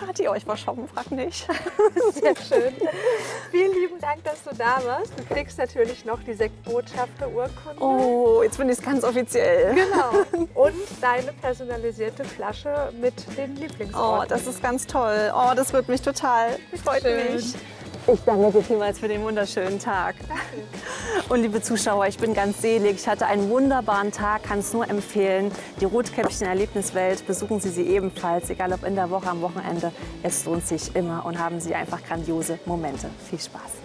Party? Oh, ich war shoppen, frag nicht. Sehr schön. Vielen lieben Dank, dass du da warst. Du kriegst natürlich noch die Sektbotschafter-Urkunde. Oh, jetzt bin ich es ganz offiziell. Genau. Und deine personalisierte Flasche mit den Lieblingsorten. Oh, das ist ganz toll. Oh, das wird mich total. Freut Schön. mich. Ich danke dir vielmals für den wunderschönen Tag. Danke. Und liebe Zuschauer, ich bin ganz selig. Ich hatte einen wunderbaren Tag, kann es nur empfehlen. Die Rotkäppchen Erlebniswelt, besuchen Sie sie ebenfalls, egal ob in der Woche, am Wochenende. Es lohnt sich immer und haben Sie einfach grandiose Momente. Viel Spaß.